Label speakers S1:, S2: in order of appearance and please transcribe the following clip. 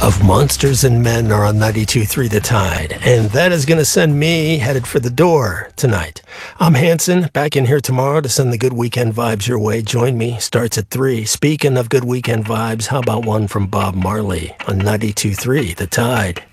S1: of Monsters and Men are on 92.3 The Tide, and that is going to send me headed for the door tonight. I'm Hanson, back in here tomorrow to send the good weekend vibes your way. Join me, starts at 3. Speaking of good weekend vibes, how about one from Bob Marley on 92.3 The Tide?